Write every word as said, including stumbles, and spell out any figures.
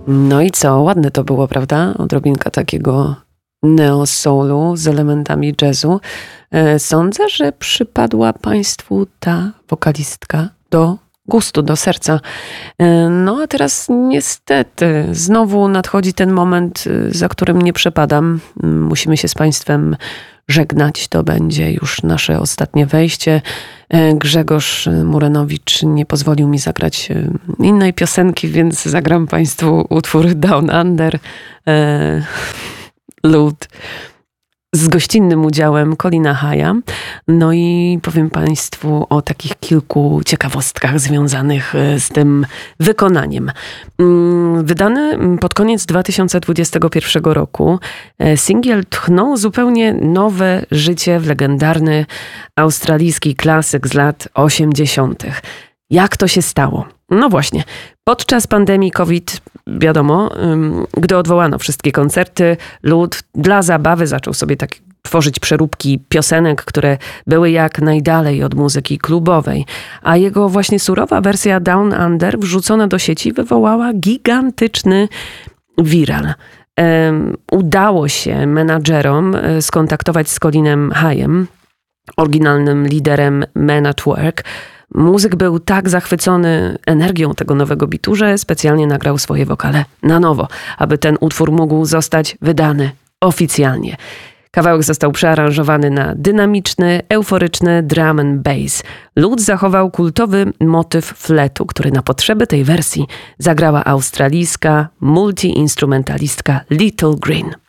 No i co? Ładne to było, prawda? Odrobinka takiego neo-soulu z elementami jazzu. E, Sądzę, że przypadła Państwu ta wokalistka do gustu, do serca. E, No a teraz niestety znowu nadchodzi ten moment, y, za którym nie przepadam. Mm, Musimy się z Państwem żegnać. To będzie już nasze ostatnie wejście. E, Grzegorz Murenowicz nie pozwolił mi zagrać e, innej piosenki, więc zagram Państwu utwór Down Under. E, Lud z gościnnym udziałem Colina Haya. No i powiem Państwu o takich kilku ciekawostkach związanych e, z tym wykonaniem. Mm, Wydany pod koniec dwa tysiące dwudziestego pierwszego roku e, singiel tchnął zupełnie nowe życie w legendarny australijski klasyk z lat osiemdziesiątych. Jak to się stało? No właśnie, podczas pandemii COVID, wiadomo, ym, gdy odwołano wszystkie koncerty, lud dla zabawy zaczął sobie tak tworzyć przeróbki piosenek, które były jak najdalej od muzyki klubowej. A jego właśnie surowa wersja Down Under wrzucona do sieci wywołała gigantyczny wiral. Ym, udało się menadżerom y, skontaktować z Colinem Hayem, oryginalnym liderem Men at Work. Muzyk był tak zachwycony energią tego nowego bitu, że specjalnie nagrał swoje wokale na nowo, aby ten utwór mógł zostać wydany oficjalnie. Kawałek został przearanżowany na dynamiczny, euforyczny drum and bass. Lud zachował kultowy motyw fletu, który na potrzeby tej wersji zagrała australijska multi-instrumentalistka Little Green.